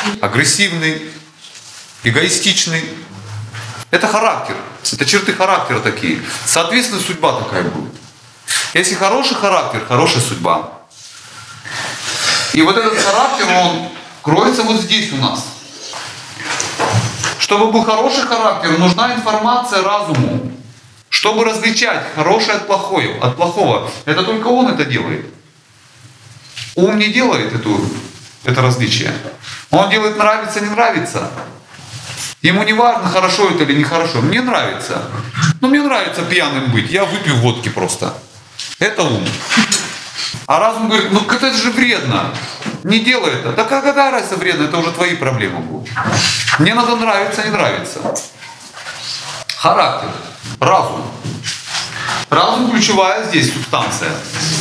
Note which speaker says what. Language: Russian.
Speaker 1: агрессивный, эгоистичный. Это характер. Это черты характера такие. Соответственно, судьба такая будет. Если хороший характер, хорошая судьба. И вот этот характер, он кроется вот здесь у нас. Чтобы был хороший характер, нужна информация разуму. Чтобы различать хорошее от плохого. Это только он это делает. Ум не делает это различие. Он делает нравится, не нравится. Ему не важно, хорошо это или нехорошо. Мне нравится. Мне нравится пьяным быть. Я выпью водки просто. Это ум. А разум говорит, это же вредно. Не делай это. Да какая разница вредно? Это уже твои проблемы будут. Мне надо нравиться, не нравится. Характер. Разум. Разум ключевая здесь субстанция.